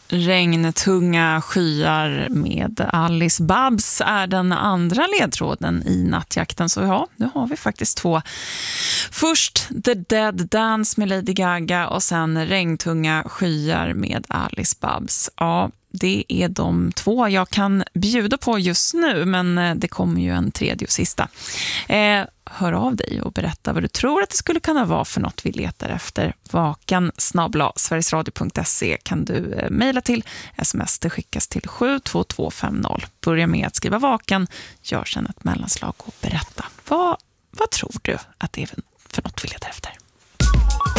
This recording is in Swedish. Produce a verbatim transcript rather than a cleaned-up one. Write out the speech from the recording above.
Regntunga skyar med Alice Babs är den andra ledtråden i nattjakten. Så ja, nu har vi faktiskt två. Först The Dead Dance med Lady Gaga och sen Regntunga skyar med Alice Babs. Ja, det är de två jag kan bjuda på just nu, men det kommer ju en tredje och sista. Eh, hör av dig och berätta vad du tror att det skulle kunna vara för något vi letar efter. Vakan snabel-a sverigesradio punkt se kan du eh, mejla till. Sms det skickas till sju två två fem noll. Börja med att skriva vakan, gör sedan ett mellanslag och berätta. Vad, vad tror du att det är för något vi letar efter?